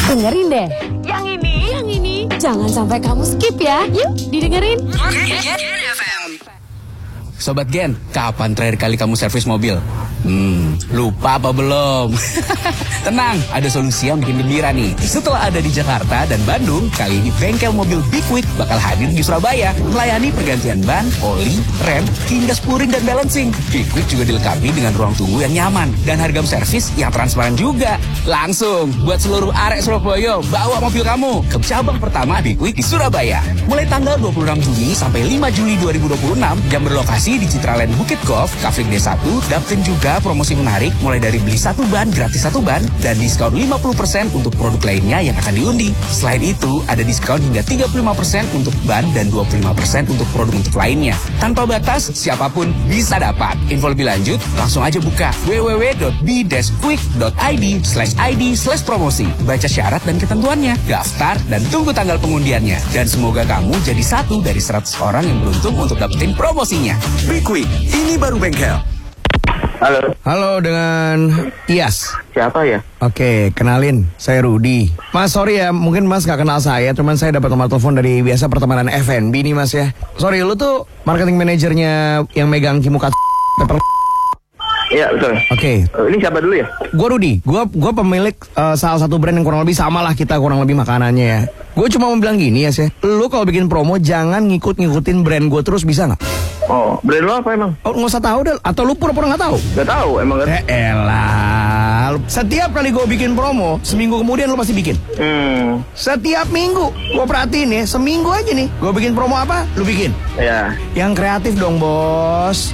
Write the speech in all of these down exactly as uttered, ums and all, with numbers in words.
Dengerin deh. Yang ini, yang ini. Jangan sampai kamu skip ya. Yuk, didengerin. Sobat Gen, kapan terakhir kali kamu servis mobil? Hmm, lupa apa belum? Tenang, ada solusi yang bikin gembira nih. Setelah ada di Jakarta dan Bandung, kali ini bengkel mobil Big Quick bakal hadir di Surabaya, melayani pergantian ban, oli, rem, hingga spuring dan balancing. Big Quick juga dilengkapi dengan ruang tunggu yang nyaman dan harga servis yang transparan juga. Langsung buat seluruh arek Surabaya, bawa mobil kamu ke cabang pertama Big Quick di Surabaya. Mulai tanggal dua puluh enam Juni sampai lima Juli dua ribu dua puluh enam, yang berlokasi di Citraland Bukit Golf, Kafling D satu, dapetin juga promosi menarik mulai dari beli satu ban gratis satu ban dan diskon lima puluh persen untuk produk lainnya yang akan diundi. Selain itu, ada diskon hingga tiga puluh lima persen untuk ban dan dua puluh lima persen untuk produk untuk lainnya. Tanpa batas, siapapun bisa dapat. Info lebih lanjut, langsung aja buka w w w dot b dash quick dot i d slash i d slash promosi. Baca syarat dan ketentuannya, daftar dan tunggu tanggal pengundiannya. Dan semoga kamu jadi satu dari seratus orang yang beruntung untuk dapetin promosinya. Big Quick, ini baru bengkel. Halo. Halo, dengan Iyas. Siapa ya? Oke, kenalin, saya Rudy. Mas, sorry ya, mungkin Mas gak kenal saya, cuman saya dapat nomor telepon dari biasa pertemanan F and B nih Mas ya. Sorry, lu tuh marketing manajernya yang megang Kimukat Pepper. Iya, betul. Oke. Uh, ini siapa dulu ya? Gue Rudy, gue gue pemilik uh, salah satu brand yang kurang lebih sama lah kita kurang lebih makanannya ya. Gue cuma mau bilang gini ya sih, lu kalau bikin promo jangan ngikut-ngikutin brand gue terus, bisa nggak? Oh, brand lo apa emang? Oh, nggak usah tahu deh, atau lu pura-pura nggak tahu? Gak tahu, emang gak. Eh, elah. Setiap kali gue bikin promo, seminggu kemudian lu pasti bikin. Hmm. Setiap minggu, gue perhatiin ya, seminggu aja nih, gue bikin promo apa, lu bikin. Ya. Yang kreatif dong bos.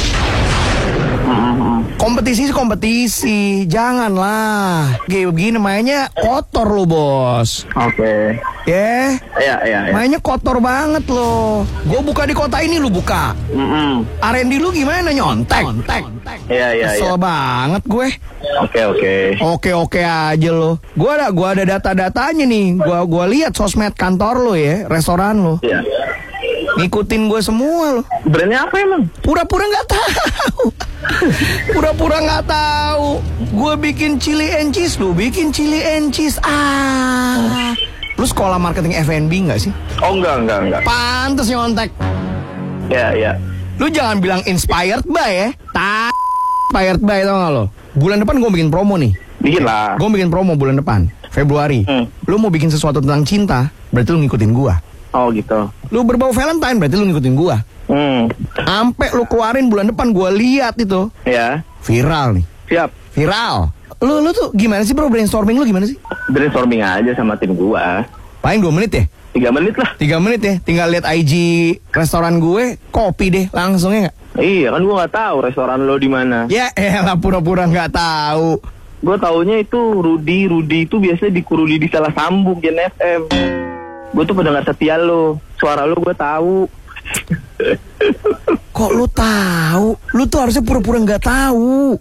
Kompetisi sih kompetisi, janganlah. Kayak begini mainnya kotor lo bos. Oke. Ya. Iya, iya, iya. Mainnya kotor banget lo. Gue buka di kota ini, lu buka. Mm-mm. R and D lu gimana, nyontek? Iya, iya, iya. Kesel banget gue. Oke, oke. Oke oke aja lo. Gue ada gua ada data-datanya nih. Gua gua lihat sosmed kantor lo ya, restoran lo. Iya. Ngikutin gue semua lo. Brandnya apa emang? Pura-pura nggak tahu. Pura-pura nggak tahu. Gue bikin chili and cheese, lu bikin chili and cheese. Ah. Lu sekolah marketing F and B nggak sih? Oh, enggak, enggak, enggak. Pantes nyontek. Iya, iya. Lu jangan bilang inspired by ya. Ta inspired by, tau gak lo? Bulan depan gue bikin promo nih. Bikin lah. Gue bikin promo bulan depan, Februari. Hmm. Lu mau bikin sesuatu tentang cinta, berarti lu ngikutin gue. Oh, gitu. Lu berbau Valentine, berarti lu ngikutin gue. Hmm. Ampe lu keluarin bulan depan, gue lihat itu. Ya. Viral nih. Siap. Viral. Lu lu tuh gimana sih bro, brainstorming lu gimana sih? Brainstorming aja sama tim gua. Paling dua menit ya? Tiga menit lah. Tiga menit ya? Tinggal lihat I G restoran gue, kopi deh langsungnya nggak? Iya, kan gua nggak tahu restoran lo di mana. Ya elah, pura-pura nggak tahu. Gua taunya itu Rudy, Rudy itu biasanya dikurudi di salah sambung Gen F M. Gua tuh pendengar setia lo. Suara lo gua tahu. Kok lu tahu? Lu tuh harusnya pura-pura nggak tahu.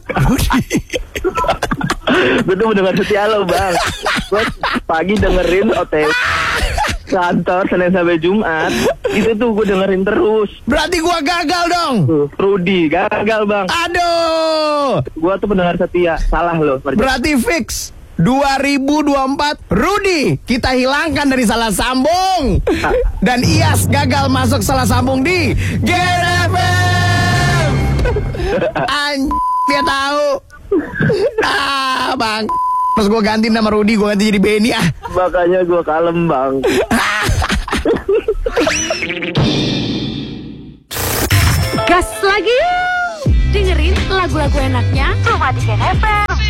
Gue tuh mendengar setia lo bang. Gue pagi dengerin O T W kantor Senin sampai Jumat. Itu tuh gue dengerin terus. Berarti gua gagal dong. Tuh, Rudy gagal bang. Aduh. Gue tuh pendengar setia. Salah lo. Berarti fix dua ribu dua puluh empat Rudy kita hilangkan dari salah sambung. Dan Iyas gagal masuk salah sambung di Gen F M. Anj dia tahu. Ah bang. Terus gue ganti nama Rudy, gue ganti jadi Benny ah. Makanya gue kalem bang. Gas lagi. Dengerin lagu-lagu enaknya cuma di Gen F M.